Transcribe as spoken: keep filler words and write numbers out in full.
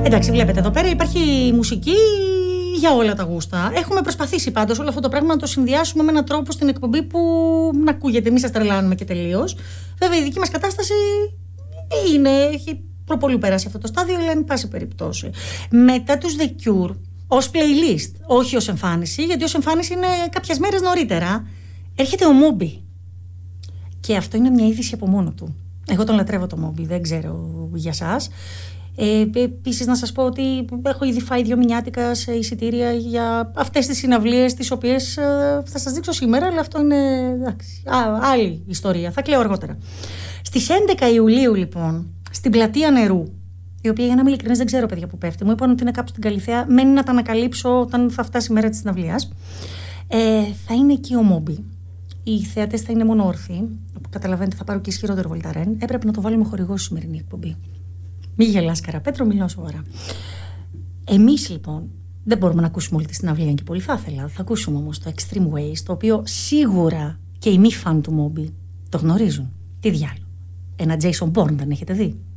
Εντάξει, βλέπετε εδώ πέρα υπάρχει μουσική για όλα τα γούστα. Έχουμε προσπαθήσει πάντως όλο αυτό το πράγμα να το συνδυάσουμε με έναν τρόπο στην εκπομπή που να ακούγεται. Εμείς σας τρελάνουμε και τελείως. Βέβαια, η δική μας κατάσταση είναι, έχει προπολού περάσει αυτό το στάδιο, αλλά εν πάση περιπτώσει. Μετά τους The Cure, ως playlist, όχι ως εμφάνιση, γιατί ως εμφάνιση είναι κάποιες μέρες νωρίτερα, έρχεται ο Moby. Και αυτό είναι μια είδηση από μόνο του. Εγώ τον λατρεύω το Moby, δεν ξέρω για σας. Ε, επίσης να σας πω ότι έχω ήδη φάει δύο μηνιάτικα σε εισιτήρια για αυτές τις συναυλίες, τις οποίες ε, θα σας δείξω σήμερα, αλλά αυτό είναι εντάξει, α, άλλη ιστορία, θα κλαίω αργότερα. Στις έντεκα Ιουλίου λοιπόν, στην Πλατεία Νερού, η οποία για να είμαι ειλικρινής δεν ξέρω παιδιά που πέφτει, μου είπαν ότι είναι κάπου στην Καλιθέα, μένει να τα ανακαλύψω όταν θα φτάσει η μέρα της συναυλίας. Ε, θα είναι εκεί ο Moby. Οι θεατές θα είναι μόνο όρθιοι, που καταλαβαίνετε θα πάρω και ισχυρότερο βολταρέν. Έπρεπε να το βάλουμε χορηγό στη σημερινή εκπομπή. Μη γελάς Καραπέτρο, μιλάω σοβαρά. Εμείς λοιπόν δεν μπορούμε να ακούσουμε όλη τη συναυλία και πολύ θα ήθελα. Θα ακούσουμε όμως το Extreme Ways, το οποίο σίγουρα και οι μη φαν του Moby το γνωρίζουν. Τι διάλογο. Ένα Jason Bourne δεν έχετε δει?